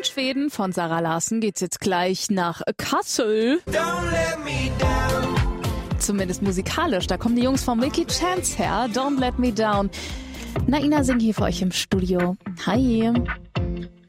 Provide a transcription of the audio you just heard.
Schweden von Zara Larsson geht's jetzt gleich nach Kassel. Zumindest musikalisch. Da kommen die Jungs von Milky Chance her. Don't Let Me Down. Naina singt hier für euch im Studio. Hi.